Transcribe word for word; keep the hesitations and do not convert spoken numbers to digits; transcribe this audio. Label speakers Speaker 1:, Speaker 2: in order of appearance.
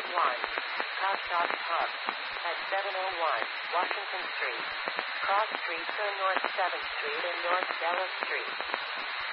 Speaker 1: one. Hot Dog Pub. At seven oh one Washington Street. Cross streets are North seventh Street and North Della Street.